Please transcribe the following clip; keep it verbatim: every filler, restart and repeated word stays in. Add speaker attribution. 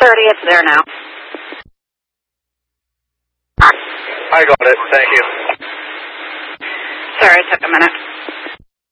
Speaker 1: thirty, it's there now.
Speaker 2: I got it, thank you.
Speaker 1: Sorry, it took a minute.